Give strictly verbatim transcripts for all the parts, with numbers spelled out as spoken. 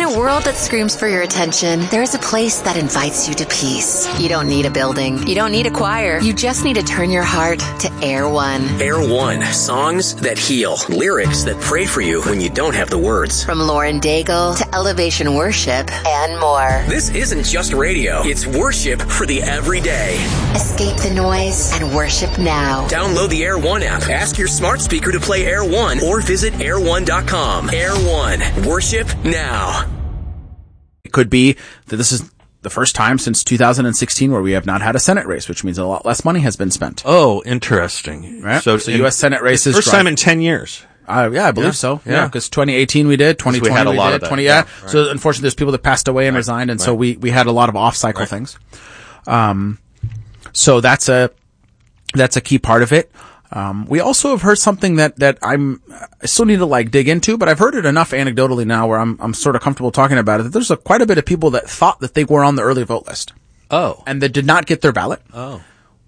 a world that screams for your attention, there is a place that invites you to peace. You don't need a building. You don't need a choir. You just need to turn your heart to Air One. Air One. Songs that heal. Lyrics that pray for you when you don't have the words. From Lauren Daigle to Elevation Worship and more. This isn't just radio. It's worship for the everyday. Escape the noise and worship now. Download the Air One app. Ask your smart speaker to play Air One or visit air one dot com. Air One. Worship now. It could be that this is the first time since two thousand sixteen where we have not had a Senate race, which means a lot less money has been spent. Oh, interesting. Right? So, so U S Senate races. First drive- time in ten years. Uh, yeah, I believe Yeah. so. Yeah. Because yeah, twenty eighteen we did, twenty twenty we had a we lot did, of that. twenty yeah. Yeah, right. So unfortunately, there's people that passed away and Right. resigned, and Right. so we we had a lot of off-cycle Right. things. Um, so that's a that's a key part of it. Um, we also have heard something that that I'm I still need to like dig into, but I've heard it enough anecdotally now where I'm I'm sort of comfortable talking about it. That there's a, quite a bit of people that thought that they were on the early vote list. Oh. And that did not get their ballot. Oh.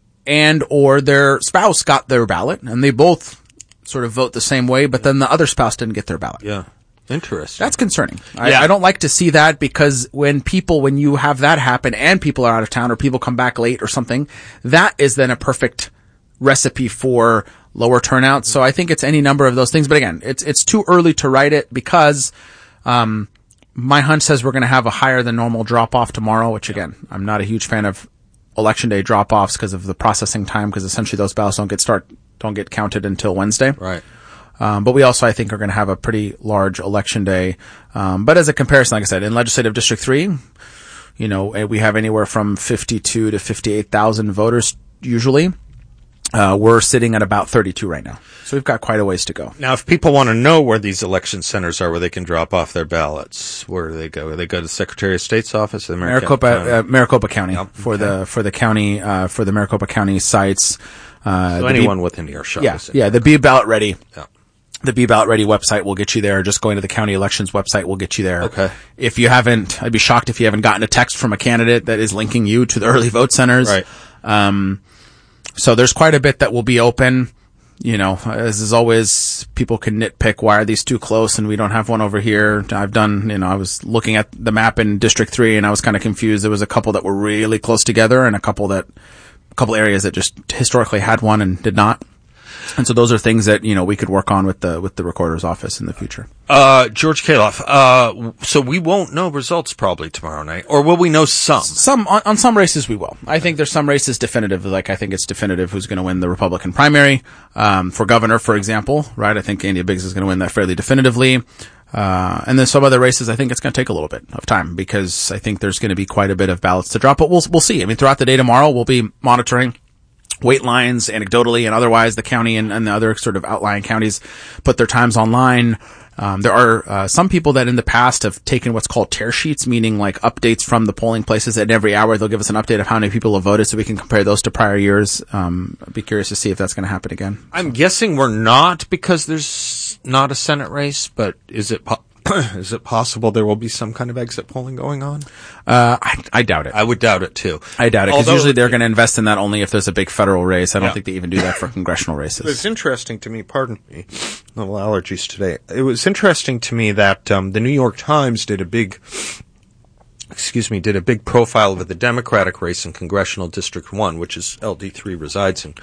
And or their spouse got their ballot, and they both sort of vote the same way, but then the other spouse didn't get their ballot. Yeah. Interesting. That's concerning. I, Yeah. I don't like to see that, because when people, when you have that happen and people are out of town or people come back late or something, that is then a perfect recipe for lower turnout. So I think it's any number of those things. But again, it's, it's too early to write it, because, um, my hunch says we're going to have a higher than normal drop off tomorrow, which again, I'm not a huge fan of election day drop offs because of the processing time, because essentially those ballots don't get start, don't get counted until Wednesday. Right. Um, but we also, I think, are going to have a pretty large election day. Um, but as a comparison, like I said, in Legislative District three, you know, we have anywhere from fifty-two to fifty-eight thousand voters usually. Uh, we're sitting at about thirty-two right now. So we've got quite a ways to go. Now, if people want to know where these election centers are, where they can drop off their ballots, where do they go? They go to the Secretary of State's office, the Maricopa, uh, Maricopa County, Yep. for Okay. the, for the county, uh, for the Maricopa County sites. Uh, So the anyone B- within earshot. yeah, is in yeah, the Be Ballot Ready. Yeah. The Be Ballot Ready website will get you there. Just going to the county elections website will get you there. Okay. If you haven't, I'd be shocked if you haven't gotten a text from a candidate that is linking you to the early vote centers. Right. Um, so there's quite a bit that will be open. You know, as is always, people can nitpick, why are these too close and we don't have one over here? I've done, you know, I was looking at the map in District three and I was kind of confused. There was a couple that were really close together and a couple that, a couple areas that just historically had one and did not. And so those are things that, you know, we could work on with the, with the recorder's office in the future. Uh, George Kaloff, uh, so we won't know results probably tomorrow night, or will we know some? Some, on, on some races we will. I think there's some races definitive, like I think it's definitive who's going to win the Republican primary. Um, for governor, for example, right? I think Andy Biggs is going to win that fairly definitively. Uh, and then some other races, I think it's going to take a little bit of time, because I think there's going to be quite a bit of ballots to drop, but we'll, we'll see. I mean, throughout the day tomorrow, we'll be monitoring wait lines anecdotally and otherwise. The county and, and the other sort of outlying counties put their times online. Um, there are uh, some people that in the past have taken what's called tear sheets, meaning like updates from the polling places. At every hour, they'll give us an update of how many people have voted, so we can compare those to prior years. Um, I'd be curious to see if that's going to happen again. I'm guessing we're not, because there's not a Senate race, but is it po- is it possible there will be some kind of exit polling going on? Uh, I, I doubt it. I would doubt it too. I doubt it, because Although- usually they're going to invest in that only if there's a big federal race. I don't Yeah. think they even do that for congressional races. It's interesting to me, pardon me, little allergies today. It was interesting to me that um, the New York Times did a big, excuse me, did a big profile of the Democratic race in Congressional District one, which is L D three resides in,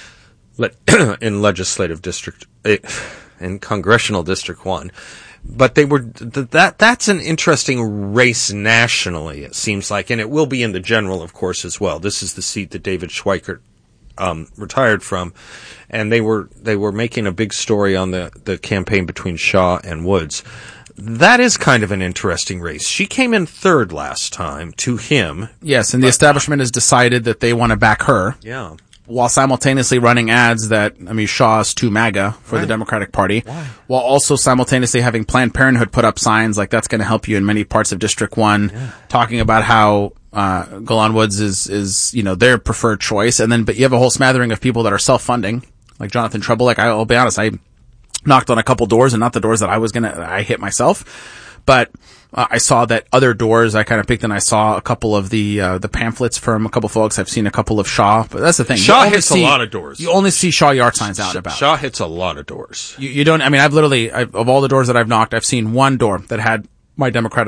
le- in Legislative District, in Congressional District one. But they were, th- that, that's an interesting race nationally, it seems like, and it will be in the general, of course, as well. This is the seat that David Schweikert Um, retired from, and they were they were making a big story on the, the campaign between Shaw and Woods. That is kind of an interesting race. She came in third last time to him. Yes, and the establishment has decided that they want to back her. Yeah. While simultaneously running ads that, I mean, Shaw's too MAGA for Right. the Democratic Party. Why? While also simultaneously having Planned Parenthood put up signs like that's going to help you in many parts of District one, Yeah. talking about how, uh, Golan Woods is, is, you know, their preferred choice. And then, but you have a whole smattering of people that are self-funding, like Jonathan Treble. Like, I'll be honest, I knocked on a couple doors, and not the doors that I was gonna, I hit myself. But, uh, I saw that other doors I kind of picked, and I saw a couple of the, uh, the pamphlets from a couple folks. I've seen a couple of Shaw, but that's the thing. Shaw You only hits a see- lot of doors. You only see Shaw yard signs out and about. Shaw hits a lot of doors. You, you don't, I mean, I've literally, I've, of all the doors that I've knocked, I've seen one door that had my Democratic